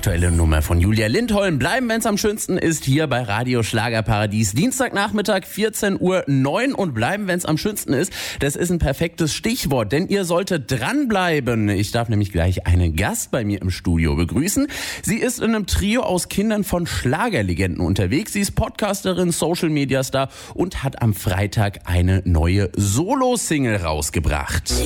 aktuelle Nummer von Julia Lindholm. Bleiben, wenn's am schönsten ist, hier bei Radio Schlagerparadies. Dienstagnachmittag 14:09 Uhr und bleiben, wenn's am schönsten ist. Das ist ein perfektes Stichwort, denn ihr solltet dranbleiben. Ich darf nämlich gleich einen Gast bei mir im Studio begrüßen. Sie ist in einem Trio aus Kindern von Schlagerlegenden unterwegs. Sie ist Podcasterin, Social-Media-Star und hat am Freitag eine neue Solo-Single rausgebracht.